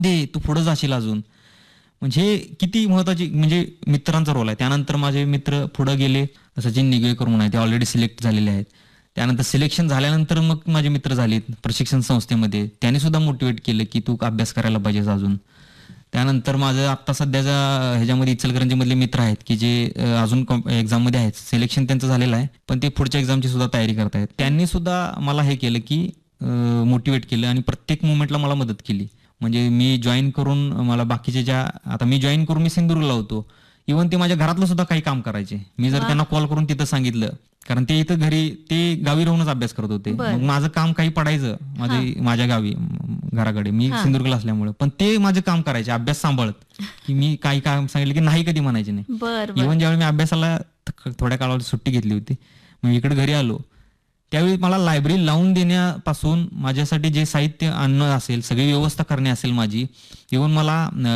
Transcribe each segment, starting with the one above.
दे, तू पुढे जाशील अजून. म्हणजे किती महत्वाची म्हणजे मित्रांचा रोल आहे. त्यानंतर माझे मित्र पुढे गेले. सचिन निगवेकर म्हणून आहे, ते ऑलरेडी सिलेक्ट झालेले आहेत. त्यानंतर सिलेक्शन झाल्यानंतर मग माझे मित्र झालेत प्रशिक्षण संस्थेमध्ये. त्यांनी सुद्धा मोटिवेट केलं की तू अभ्यास करायला पाहिजेस अजून. त्यानंतर माझं आत्ता सध्याच्या ह्याच्यामध्ये इचलकरंजीमधले मित्र आहेत की जे अजून एक्झाममध्ये आहेत. सिलेक्शन त्यांचं झालेलं आहे, पण ते पुढच्या एक्झामची सुद्धा तयारी करतायत. त्यांनी सुद्धा मला हे केलं की मोटिवेट केलं आणि प्रत्येक मुवमेंटला मला मदत केली. म्हणजे मी जॉईन करून मला बाकीचे आता मी जॉईन करून मी सिंधुदुर्गला होतो. इव्हन ते माझ्या घरातलं सुद्धा काही काम करायचे. मी जर त्यांना कॉल करून तिथं सांगितलं, कारण ते इथं ते गावी राहूनच अभ्यास करत होते. मग माझं काम काही पडायचं माझ्या गावी घराकडे, मी सिंधुदुर्गला असल्यामुळे, पण ते माझं काम करायचे अभ्यास सांभाळत. की मी काही काम सांगितलं की नाही कधी म्हणायचे नाही. इव्हन ज्यावेळी मी अभ्यासाला थोड्या काळावर सुट्टी घेतली होती, मी इकडे घरी आलो, त्यावेळी मला लायब्ररी लावून देण्यापासून माझ्यासाठी जे साहित्य आणणं असेल, सगळी व्यवस्था करणे असेल माझी, इव्हन मला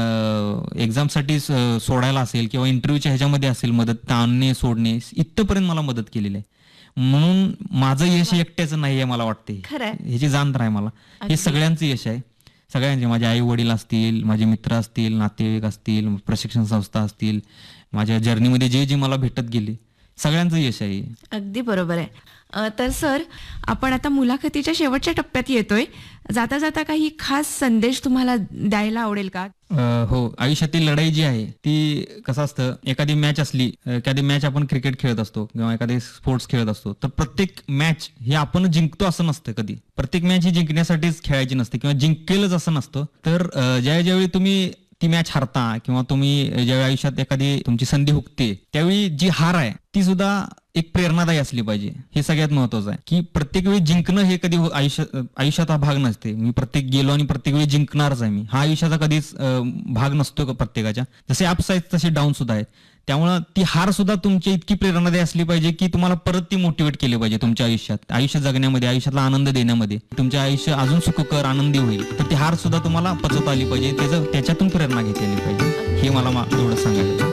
एक्झामसाठी सोडायला असेल किंवा इंटरव्ह्यूच्या ह्याच्यामध्ये असेल मदत, आणणे सोडणे, इथपर्यंत मला मदत केलेली आहे. म्हणून माझं यश एकट्याचं नाही आहे मला वाटते, ह्याची जाण तर आहे मला. हे सगळ्यांचं यश आहे, सगळ्यांचे. माझे आई वडील असतील, माझे मित्र असतील, नातेवाईक असतील, प्रशिक्षण संस्था असतील, माझ्या जर्नीमध्ये जे जे मला भेटत गेले, सगळ्यांचं यश आहे. अगदी बरोबर आहे. तर सर, आपण आता मुलाखतीच्या शेवटच्या टप्प्यात येतोय. जाता जाता काही खास संदेश तुम्हाला द्यायला आवडेल का? हो, आयुष्यातील लढाई जी आहे ती कसं असतं, एखादी मॅच असली, एखादी मॅच आपण क्रिकेट खेळत असतो किंवा एखादी स्पोर्ट्स खेळत असतो, तर प्रत्येक मॅच हे आपण जिंकतो असं नसतं. कधी प्रत्येक मॅच ही जिंकण्यासाठीच खेळायची नसते किंवा जिंकेलच असं नसतं. तर ज्यावेळी तुम्ही ती मॅच हारता किंवा तुम्ही ज्यावेळी आयुष्यात एखादी तुमची संधी हुकते, त्यावेळी जी हार आहे ती सुद्धा एक प्रेरणादायी असली पाहिजे. हे सगळ्यात महत्वाचं आहे की प्रत्येक वेळी जिंकणं हे कधी आयुष्यात हा भाग नसते. मी प्रत्येक गेलो आणि प्रत्येक वेळी जिंकणारच आहे, मी हा आयुष्याचा कधीच भाग नसतो प्रत्येकाच्या. जसे अप्स आहेत तसे डाऊन सुद्धा आहेत. त्यामुळं ती हार सुद्धा तुमची इतकी प्रेरणादायी असली पाहिजे की तुम्हाला परत ती मोटिवेट केली पाहिजे तुमच्या आयुष्य जगण्यामध्ये, आयुष्यातला आनंद देण्यामध्ये. तुमच्या आयुष्य अजून सुखकर आनंदी होईल, तर ती हार सुद्धा तुम्हाला पचवता आली पाहिजे, त्याच्यातून प्रेरणा घेतली पाहिजे. हे मला एवढं सांगायचं.